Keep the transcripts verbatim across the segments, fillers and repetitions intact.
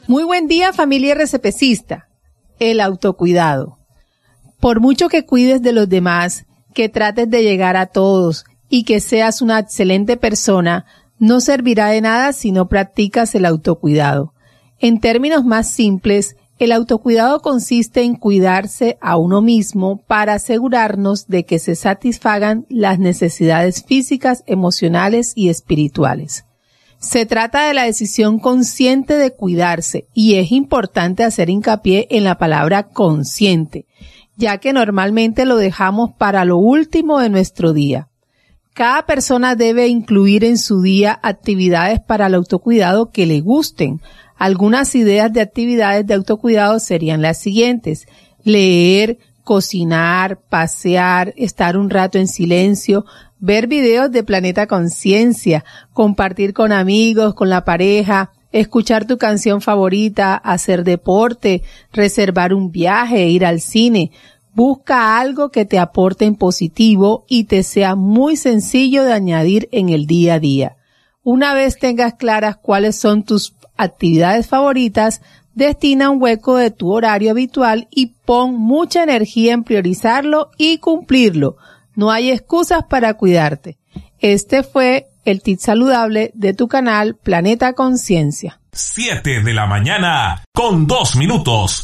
Muy buen día, familia RCPcista. El autocuidado. Por mucho que cuides de los demás, que trates de llegar a todos y que seas una excelente persona, no servirá de nada si no practicas el autocuidado. En términos más simples, el autocuidado consiste en cuidarse a uno mismo para asegurarnos de que se satisfagan las necesidades físicas, emocionales y espirituales. Se trata de la decisión consciente de cuidarse y es importante hacer hincapié en la palabra consciente, ya que normalmente lo dejamos para lo último de nuestro día. Cada persona debe incluir en su día actividades para el autocuidado que le gusten. Algunas ideas de actividades de autocuidado serían las siguientes: leer, cocinar, pasear, estar un rato en silencio, ver videos de Planeta Conciencia, compartir con amigos, con la pareja, escuchar tu canción favorita, hacer deporte, reservar un viaje, ir al cine. Busca algo que te aporte en positivo y te sea muy sencillo de añadir en el día a día. Una vez tengas claras cuáles son tus actividades favoritas, destina un hueco de tu horario habitual y pon mucha energía en priorizarlo y cumplirlo. No hay excusas para cuidarte. Este fue el tip saludable de tu canal Planeta Conciencia. siete de la mañana con dos minutos.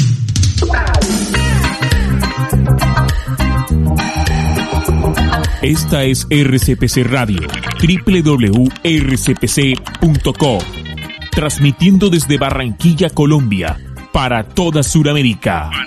Esta es R C P C Radio, doble u doble u doble u punto r c p c punto com, transmitiendo desde Barranquilla, Colombia, para toda Sudamérica.